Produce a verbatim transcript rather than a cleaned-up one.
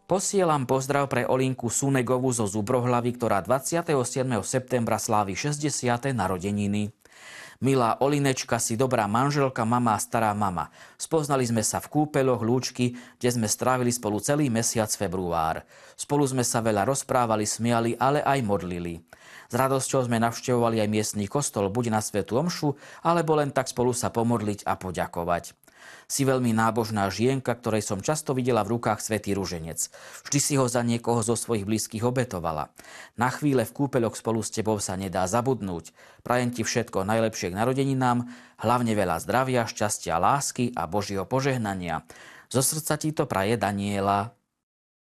Posielam pozdrav pre Olinku Sunegovú zo Zubrohlavy, ktorá dvadsiateho siedmeho septembra slávi šesťdesiate narodeniny. Milá Olinečka, si dobrá manželka, mama a stará mama. Spoznali sme sa v kúpeľoch Lúčky, kde sme strávili spolu celý mesiac február. Spolu sme sa veľa rozprávali, smiali, ale aj modlili. S radosťou sme navštevovali aj miestny kostol, buď na svätú omšu, alebo len tak spolu sa pomodliť a poďakovať. Si veľmi nábožná žienka, ktorej som často videla v rukách svätý ruženec. Vždy si ho za niekoho zo svojich blízkych obetovala. Na chvíle v kúpeľoch spolu s tebou sa nedá zabudnúť. Prajem ti všetko najlepšie k narodeninám, hlavne veľa zdravia, šťastia, lásky a Božieho požehnania. Zo srdca ti to praje Daniela.